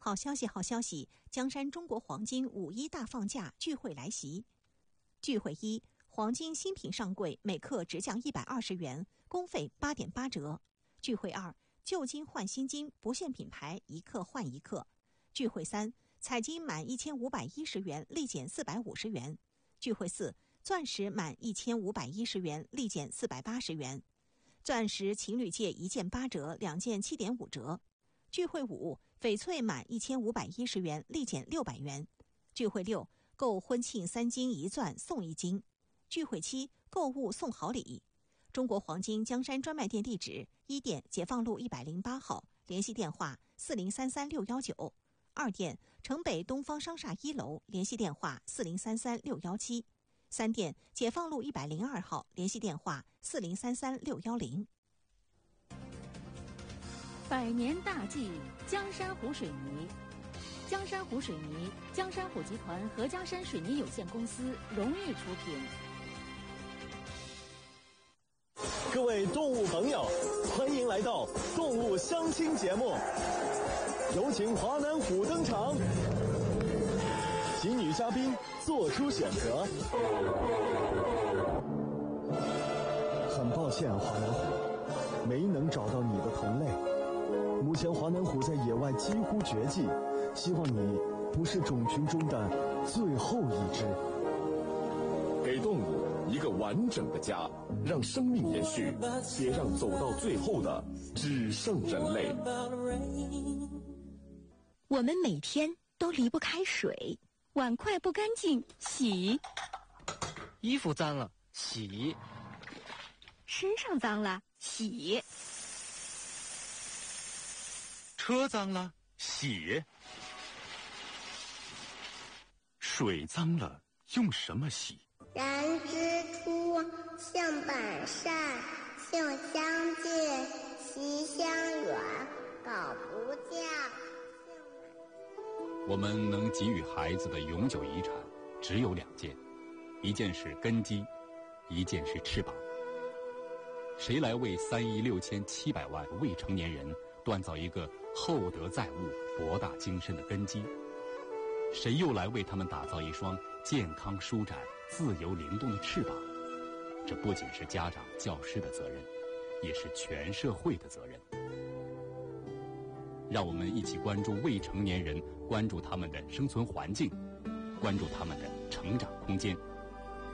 好消息，好消息！江山中国黄金5·1大放价聚会来袭。聚会1，黄金新品上柜，每克直降120元，工费8.8折。聚会2，旧金换新金，不限品牌，一克换一克。聚会3，彩金满1510元，立减450元。聚会4，钻石满1510元，立减480元。钻石情侣戒1件8折，2件7.5折。聚会5，翡翠满1510元，立减600元。聚会6，购婚庆3金1钻送1金。聚会7，购物送好礼。中国黄金江山专卖店地址：1店解放路108号，联系电话4033-619；2店城北东方商厦1楼，联系电话4033-617；3店解放路102号，联系电话4033-610。 百年大计，江山湖水泥。江山湖水泥，江山湖集团合江山水泥有限公司荣誉出品。 各位动物朋友，欢迎来到动物相亲节目，有请华南虎登场，请女嘉宾做出选择。很抱歉，华南虎，没能找到你的同类。目前华南虎在野外几乎绝迹，希望你不是种群中的最后一只。 给动物一个完整的家，让生命延续，也让走到最后的只剩人类。 我们每天都离不开水，碗筷不干净洗， 衣服脏了洗， 身上脏了洗， 车脏了洗，水脏了用什么洗？ 人之初，性本善，性相近，习相远，苟不教。 我们能给予孩子的永久遗产只有2件，一件是根基，一件是翅膀。谁来为3亿6700万未成年人锻造一个厚德载物、博大精深的根基？谁又来为他们打造一双健康舒展、自由灵动的翅膀？这不仅是家长、教师的责任，也是全社会的责任。让我们一起关注未成年人，关注他们的生存环境，关注他们的成长空间。